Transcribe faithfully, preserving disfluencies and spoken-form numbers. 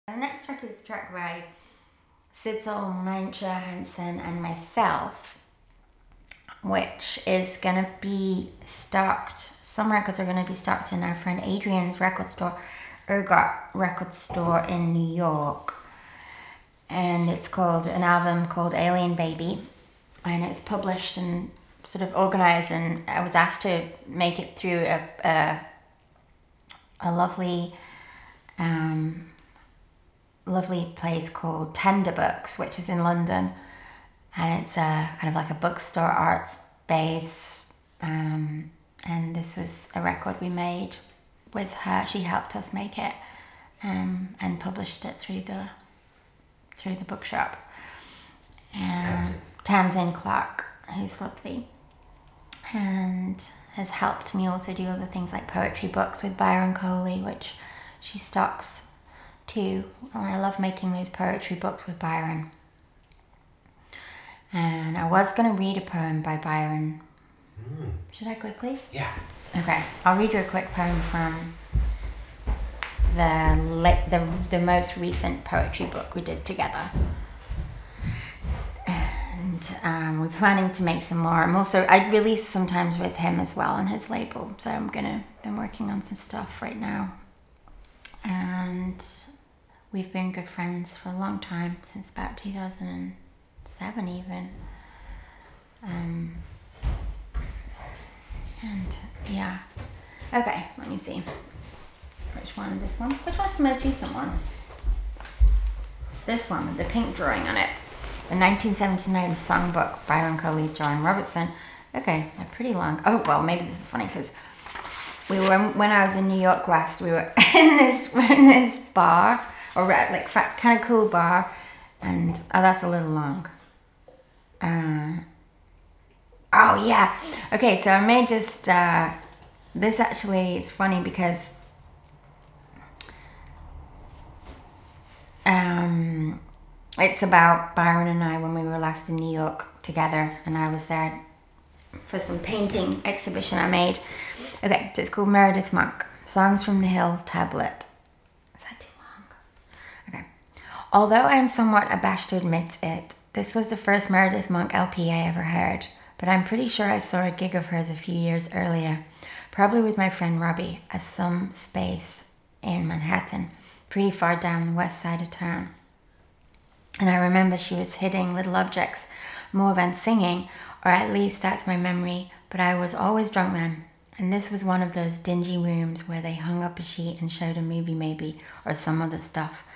The next track is a track by Sid Soul, Mancha Hansen, and myself, which is going to be stocked. Some records are going to be stocked in our friend Adrian's record store, Ergot Record Store in New York. And it's called, an album called Alien Baby. And it's published and sort of organized, and I was asked to make it through a, a, a lovely... Um, lovely place called Tender Books, which is in London, and it's a kind of like a bookstore art space, um, and this was a record we made with her. She helped us make it, um, and published it through the through the bookshop. And Tamsin. Tamsin Clark, who's lovely, and has helped me also do other things like poetry books with Byron Coley, which she stocks too. And I love making those poetry books with Byron. And I was going to read a poem by Byron. Mm. Should I quickly? Yeah. Okay, I'll read you a quick poem from the le- the the most recent poetry book we did together. And um, we're planning to make some more. I'm also, I release sometimes with him as well on his label, so I'm gonna been working on some stuff right now. And we've been good friends for a long time, since about two thousand seven even. Um, and yeah. Okay, let me see. Which one? This one? Which one's the most recent one? This one with the pink drawing on it. The nineteen seventy-nine songbook, Byron Coley, John Robertson. Okay, they're pretty long. Oh, well, maybe this is funny because we were, when I was in New York last, we were in this in this bar, or like kind of cool bar, and oh, that's a little long. Uh, oh yeah, okay. So I may just uh, this actually. It's funny because um, it's about Byron and I when we were last in New York together, and I was there for some painting exhibition I made. Okay, so it's called Meredith Monk, Songs from the Hill Tablet. Is that too long? Okay. Although I am somewhat abashed to admit it, this was the first Meredith Monk L P I ever heard, but I'm pretty sure I saw a gig of hers a few years earlier, probably with my friend Robbie, at some space in Manhattan, pretty far down the west side of town. And I remember she was hitting little objects more than singing, or at least that's my memory, but I was always drunk then. And this was one of those dingy rooms where they hung up a sheet and showed a movie maybe, or some other stuff.